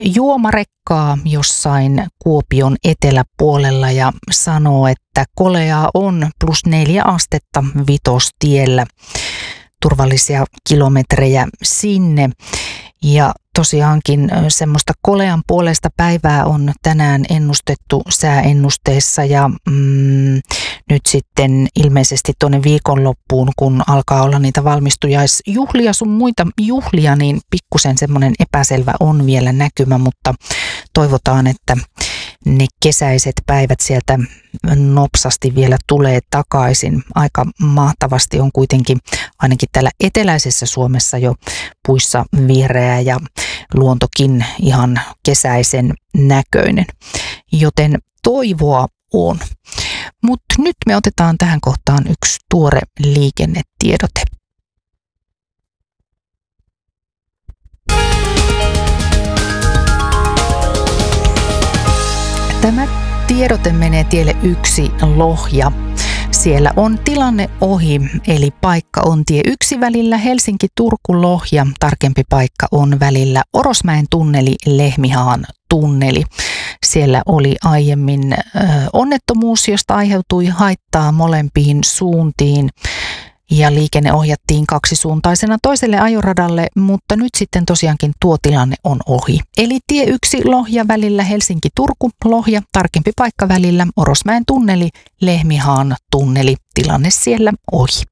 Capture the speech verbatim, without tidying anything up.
juomarekkaa jossain Kuopion eteläpuolella ja sanoo, että koleaa on plus neljä astetta Vitostiellä. Turvallisia kilometrejä sinne. Ja tosiaankin semmoista kolean puolesta päivää on tänään ennustettu sääennusteessa ja mm, nyt sitten ilmeisesti tuonne viikonloppuun, kun alkaa olla niitä valmistujaisjuhlia sun muita juhlia, niin pikkusen semmoinen epäselvä on vielä näkymä, mutta toivotaan, että ne kesäiset päivät sieltä nopsasti vielä tulee takaisin. Aika mahtavasti on kuitenkin ainakin täällä eteläisessä Suomessa jo puissa vihreää ja luontokin ihan kesäisen näköinen, joten toivoa on. Mutta nyt me otetaan tähän kohtaan yksi tuore liikennetiedote. Tämä tiedote menee tielle yksi Lohja. Siellä on tilanne ohi, eli paikka on tie yksi välillä Helsinki-Turku-Lohja. Tarkempi paikka on välillä Orosmäen tunneli, Lehmihaan tunneli. Siellä oli aiemmin ö, onnettomuus, josta aiheutui haittaa molempiin suuntiin. Ja liikenne ohjattiin kaksisuuntaisena toiselle ajoradalle, mutta nyt sitten tosiaankin tuo tilanne on ohi. Eli tie yksi Lohja välillä Helsinki-Turku, Lohja, tarkempi paikka välillä Orosmäen tunneli, Lehmihaan tunneli, tilanne siellä ohi.